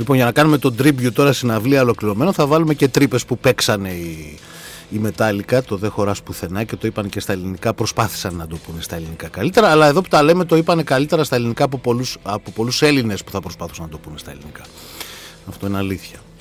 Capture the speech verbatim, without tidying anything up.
Λοιπόν, για να κάνουμε το tribute τώρα συναυλία ολοκληρωμένο, θα βάλουμε και τρύπες που παίξανε οι, οι Metallica, το «Δεν χωράς πουθενά», και το είπαν και στα ελληνικά, προσπάθησαν να το πούνε στα ελληνικά καλύτερα, αλλά εδώ που τα λέμε το είπαν καλύτερα στα ελληνικά από πολλούς, από πολλούς Έλληνες που θα προσπαθούσαν να το πούνε στα ελληνικά. Αυτό είναι αλήθεια.